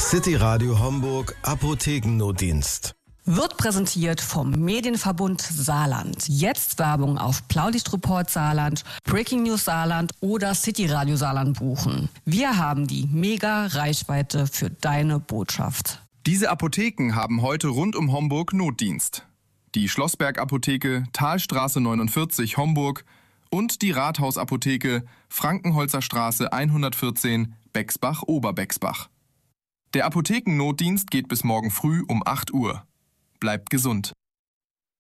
City Radio Homburg Apothekennotdienst. Wird präsentiert vom Medienverbund Saarland. Jetzt Werbung auf Blaulichtreport Saarland, Breaking News Saarland oder City Radio Saarland buchen. Wir haben die Mega-Reichweite für deine Botschaft. Diese Apotheken haben heute rund um Homburg Notdienst. Die Schlossberg-Apotheke, Talstraße 49 Homburg und die Rathausapotheke, Frankenholzer Straße 114, Bexbach-Oberbexbach. Der Apothekennotdienst geht bis morgen früh um 8 Uhr. Bleibt gesund.